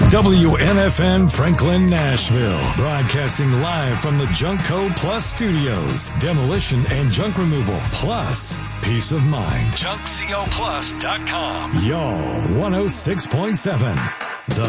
WNFN Franklin, Nashville. Broadcasting live from the Junkco Plus Studios. Demolition and junk removal plus peace of mind. JunkCoPlus.com. Y'all 106.7.